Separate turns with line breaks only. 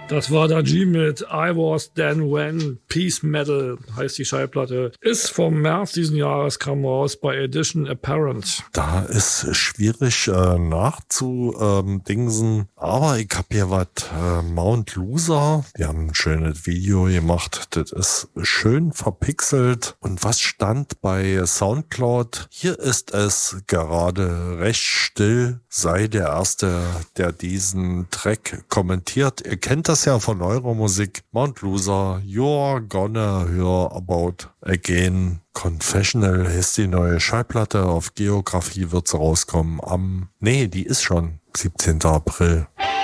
Das war Daji mit I Was Then When. Peace Metal heißt die Schallplatte. Ist vom März diesen Jahres, kam raus bei Edition Apparent.
Da ist schwierig nachzudingsen, aber ich hab hier was Mount Loser. Die haben ein schönes Video gemacht. Das ist schön verpixelt. Und was stand bei Soundcloud? Hier ist es gerade recht still. Sei der Erste, der diesen Track kommentiert. Ihr kennt das ja von eurer Musik. Mount Loser, You're Gonna Hear About Again. Confessional ist die neue Schallplatte. Auf Geografie wird sie rauskommen die ist schon 17. April.